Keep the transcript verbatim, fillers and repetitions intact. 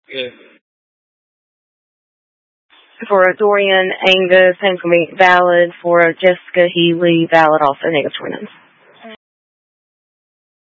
Yeah. For Dorian, Angus, same for me, valid. For Jessica Healy, valid also, negative twenty-nine.